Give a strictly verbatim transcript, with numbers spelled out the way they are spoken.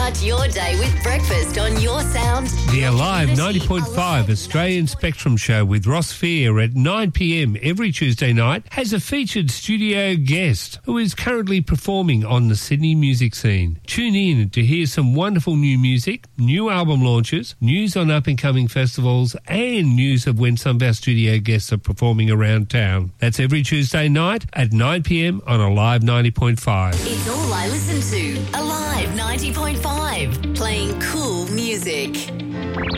Start your day with breakfast on Your Sound. The Alive Community ninety point five Alive. Australian Spectrum Show with Ross Fear at nine p.m. every Tuesday night has a featured studio guest who is currently performing on the Sydney music scene. Tune in to hear some wonderful new music, new album launches, news on up-and-coming festivals and news of when some of our studio guests are performing around town. That's every Tuesday night at nine p.m. on Alive ninety point five. It's all I listen to. Alive ninety point five. Playing cool music.